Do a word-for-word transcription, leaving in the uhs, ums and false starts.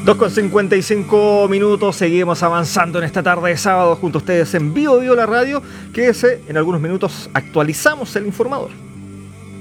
dos con cincuenta y cinco minutos, seguimos avanzando en esta tarde de sábado junto a ustedes en Bio Bio la Radio, que en algunos minutos actualizamos el informador.